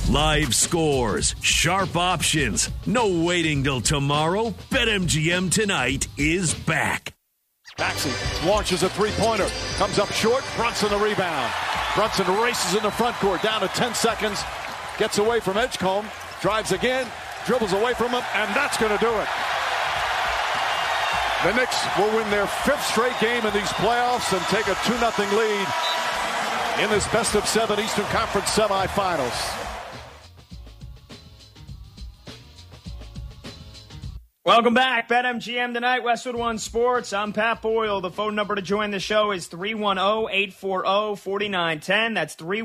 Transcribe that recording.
Live scores, sharp options, no waiting till tomorrow. BetMGM tonight is back. Maxey launches a three-pointer, comes up short, Brunson the rebound. Brunson races in the front court, down to 10 seconds, gets away from Edgecombe, drives again, dribbles away from him, and that's going to do it. The Knicks will win their 5th straight game in these playoffs and take a 2-0 lead in this best-of-7 Eastern Conference semifinals. Welcome back. BetMGM tonight, Westwood One Sports. I'm Pat Boyle. The phone number to join the show is 310-840-4910. That's 310